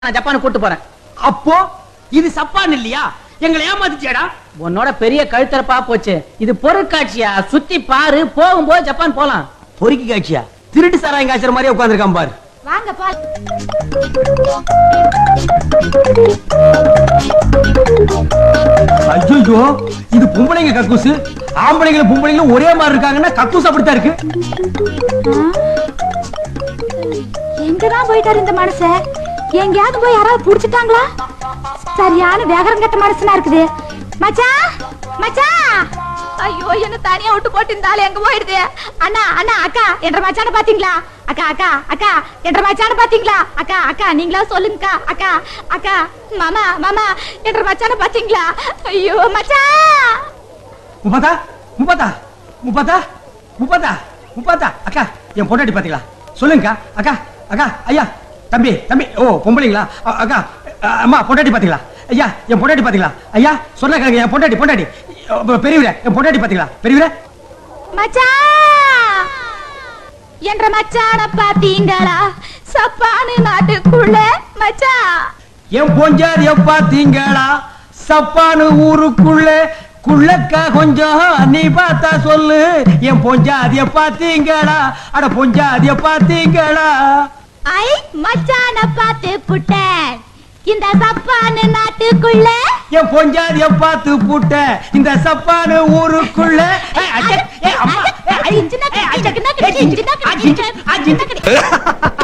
நான் ஜப்பான் கூட்டு போறேன். அப்போ இது சப்பான் இல்லையா? எங்களை ஏமாத்திச்சேடா. உன்னோட பெரிய கழுத்தரப்பா போச்சு. இது பொருட்காட்சியா? சுத்தி பாரு, போகும்போது ஜப்பான் போலாம். பொறுக்கி காட்சியா? திருட்டு சாராயம் காய்ச்சற மாதிரியே உட்கார்ந்திருக்கான் பாரு. வாங்க பா. ஐயோ, இது பொம்பளைங்க கக்கூசு. ஆம்பளைங்களும் பொம்பளைங்களும் ஒரே மாதிரி இருக்காங்கன்னா கக்கூஸ் அப்படித்தான் இருக்கு. எங்கதான் போயிட்டாரு இந்த மனுஷன்? எங்கயாவது போய் யாராவது புடிச்சிட்டாங்களா? சரியான வேகரம் கட்ட மனுஷனா இருக்குது. மச்சான், மச்சான். ஐயோ, என்ன தனியா விட்டு போட்டு இருந்தாலும் எங்க போயிடுது? அண்ணா, அண்ணா, அக்கா, என்ற மச்சான பாத்தீங்களா? அக்கா, அக்கா, அக்கா, என்ற மச்சான பாத்தீங்களா? அக்கா, அக்கா, நீங்களா சொல்லுங்கக்கா. அக்கா, அக்கா, மாமா, மாமா, என்ற மச்சான பாத்தீங்களா? ஐயோ மச்சான். முப்பதா முப்பதா முப்பதா முப்பதா முப்பதா. அக்கா, என் பொண்டாட்டி பாத்தீங்களா? சொல்லுங்கக்கா. அக்கா, அக்கா, ஐயா, தம்பி, தம்பி. ஓ, பொம்பளைங்களா? அக்கா, அம்மா, பொண்டாட்டி பாத்தீங்களா? ஐயா, என் பொண்டாட்டி பாத்தீங்களா? ஐயா, சொன்ன கேளுங்க, என் பொண்டாட்டி, பொண்டாட்டி. பெரியவரே, என் பொண்டாட்டி பாத்தீங்களா? பெரியவரே, மச்சான், என்ற மச்சான பாத்தீங்களா? சப்பானு நாட்டுக்குள்ள மச்சான். என் பொஞ்சாதிய பாத்தீங்களா? சப்பானு ஊருக்குள்ள குள்ளக்கா கொஞ்சம் நீ பார்த்தா சொல்லு. என் பொஞ்சாதிய பாத்தீங்களா? அட பொஞ்சாதிய பாத்தீங்களா? ஐ, மச்சான பாத்து புட்டேன். இந்த சப்பானு நாட்டுக்குள்ள என் பொஞ்சாதிய பார்த்து புட்ட இந்த சப்பானு ஊருக்குள்ள. அம்மா